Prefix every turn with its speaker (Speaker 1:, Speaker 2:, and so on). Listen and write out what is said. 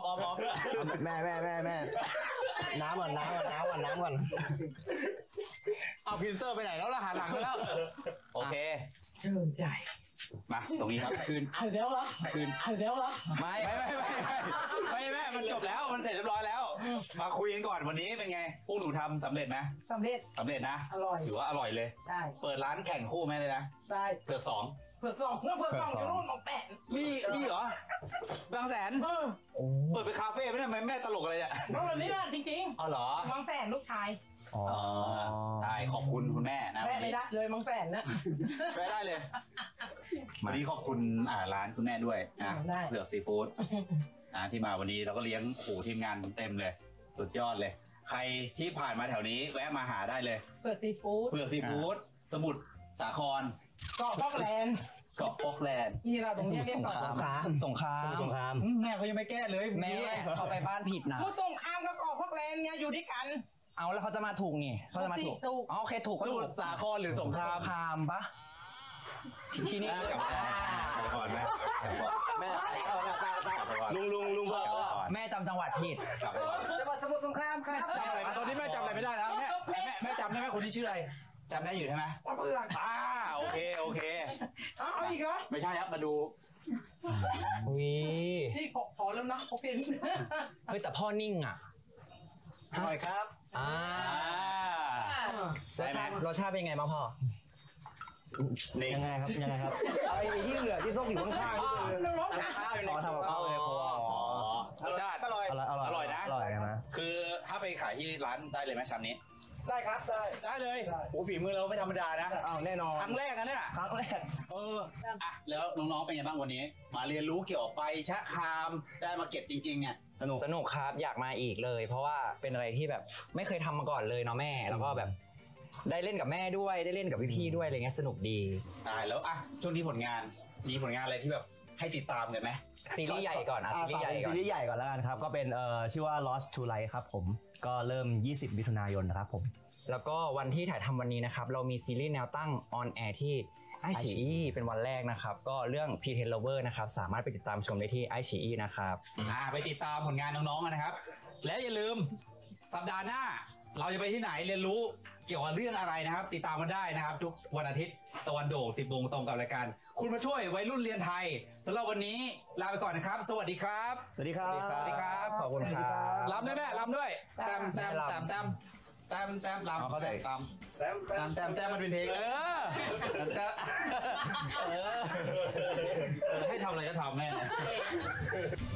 Speaker 1: แม่น้ำก่อน
Speaker 2: เอาพินเตอร์ไปไหนแล้วล่ะหันหลังแล้วโอเคชื่นใจมาตรงนี้ครับคืน
Speaker 3: เดี๋ยวเหรอ
Speaker 2: คืน
Speaker 3: เดี๋ยวเหรอ
Speaker 2: ไม่แม่มันจบแล้วมันเสร็จเรียบร้อยแล้วมาคุยกันก่อนวันนี้เป็นไงพวกหนูทำสำเร็จไหม
Speaker 3: สำเร็จ
Speaker 2: นะ
Speaker 3: อร่อย
Speaker 2: ถือว่าอร่อยเลย
Speaker 3: ได้
Speaker 2: เปิดร้านแข่งคู่แม่เลยนะ
Speaker 3: ได้
Speaker 2: เผือกสอง
Speaker 3: อยู่นู่นของแปะ
Speaker 2: มีเหรอบางแสนเปิดเป็นคาเฟ่ไม่ได้ไหมแม่ตลกอะไรเนี่ย
Speaker 3: วันนี้นะจริง
Speaker 2: อ๋อเหรอบ
Speaker 3: างแสนลูกชาย
Speaker 2: ได้ขอบคุณคุณแม่นะ
Speaker 3: แม่ไม่ได้เลยบางแสนนะ
Speaker 2: ไม่ได้เลยวันนี้ขอบคุณร้านคุณแม่ด้วยนะเผือกซีฟู้ดที่มาวันนี้เราก็เลี้ยงทีมงานเต็มเลยสุดยอดเลยใครที่ผ่านมาแถวนี้แวะมาหาได้เลย
Speaker 3: เผือกซีฟู้ด
Speaker 2: สมุทรสาคร
Speaker 3: เกาะพอกแลนด์ที่เราตรงนี้เรียกเกาะ
Speaker 1: สงคราม
Speaker 2: แม่เขายังไม่แก้เลย
Speaker 4: แม่เขาไปบ้านผิดนะ
Speaker 3: ผู้สงครามกับเกาะพอกแลนด์เนี่ยอยู่ด้วยกัน
Speaker 4: เอาแล้วเขาจะมาถูกนี่เขาจะมาถูกโอเคถูก
Speaker 2: สมุทรสาครหรือสงคราม
Speaker 4: ปะทีนี้
Speaker 2: ก่อนแม่ลุง
Speaker 4: แม่จำจังหวัดผิด
Speaker 1: จังหวัดสมุทรสงครามครับ
Speaker 2: ตอนนี้แม่จำอะไรไม่ได้แล้วแม่จำได้ไหมคนที่ชื่ออะไรจำได้อยู่ใช่ไหม
Speaker 3: เพื่อน
Speaker 2: โอเค
Speaker 3: เอาอีกเหรอ
Speaker 2: ไม่ใช่ครับมาดู
Speaker 3: ที่ขอแล้วนะโอเค
Speaker 4: เฮ้ยแต่พ่อนิ่งอ่ะ
Speaker 1: อร่อยครับ
Speaker 4: รสชาติเป็นไงมาพ่อ
Speaker 1: ยังไงครับไอ้ที่เหลือที่ส้มอยู่ข้างๆนี่คือทำกับข้าวเลย
Speaker 2: รสชาติอร่อยนะคือถ้าไปขายที่ร้านได้เลยไหมชามนี้
Speaker 1: ได้ครับ
Speaker 2: ได้เลยโอ้ฝีมือเราไม่ธรรมดานะ
Speaker 1: แน่นอน
Speaker 2: ครั้งแรกนะเนี่ย
Speaker 1: ครั้งแรก
Speaker 2: แล้วน้องๆเป็นไงบ้างวันนี้มาเรียนรู้เกี่ยวกับใบชะครามได้มาเก็บจริงๆเนี่ย
Speaker 4: สนุกครับอยากมาอีกเลยเพราะว่าเป็นอะไรที่แบบไม่เคยทำมาก่อนเลยเนาะแม่แล้วก็แบบได้เล่นกับแม่ด้วยได้เล่นกับพี่ๆด้วยอะไรเงี้ยสนุกดี
Speaker 2: แล้วช่วงนี้มีผลงานอะไรที่แบบให้ติดตามกันไหม
Speaker 4: ซีรีส์ใหญ่ก่อน
Speaker 1: ซีรีส์ใหญ่ก่อนแล้วกันครับก็เป็นชื่อว่า Lost to Light ครับผมก็เริ่ม20 มิถุนายนนะครับผม
Speaker 4: แล้วก็วันที่ถ่ายทำวันนี้นะครับเรามีซีรีส์แนวตั้งออนแอร์ที่iQIYI เป็นวันแรกนะครับก็เรื่อง P10 Lover นะครับสามารถไปติดตามชมได้ที่iQIYI นะครับ
Speaker 2: ไปติดตามผลงานน้องๆนะครับและอย่าลืมสัปดาห์หน้าเราจะไปที่ไหนเรียนรู้เกี่ยวกับเรื่องอะไรนะครับติดตามกันได้นะครับทุกวันอาทิตย์ตะวันโด่ง 10 โมงตรงกับรายการคุณมาช่วยวัยรุ่นเรียนไทยสำหรับวันนี้ลาไปก่อนนะครับสวัสดีครับ
Speaker 1: สวัสดีครับ
Speaker 4: ขอบคุณครับ
Speaker 2: รำด้วยแม่รำด้วยแต้มรำเขาได้แต้มมันเป็นเพลงให้ทำอะไรก็ทำแม่